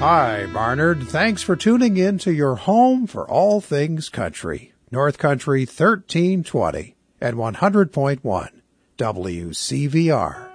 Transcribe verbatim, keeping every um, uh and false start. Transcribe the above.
Hi, Barnard. Thanks for tuning in to your home for all things country. North Country thirteen twenty at one hundred point one W C V R.